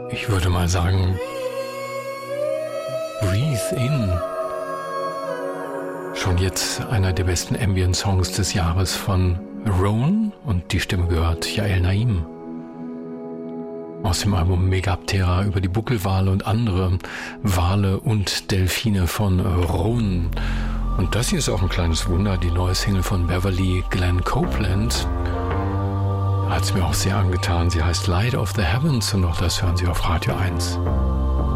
Ich würde mal sagen, Breathe In. Schon jetzt einer der besten Ambient-Songs des Jahres von Roan und die Stimme gehört Yael Naim. Aus dem Album Megaptera über die Buckelwale und andere Wale und Delfine von Roan. Und das hier ist auch ein kleines Wunder, die neue Single von Beverly Glenn Copeland. Hat es mir auch sehr angetan. Sie heißt Light of the Heavens und auch das hören Sie auf Radio 1.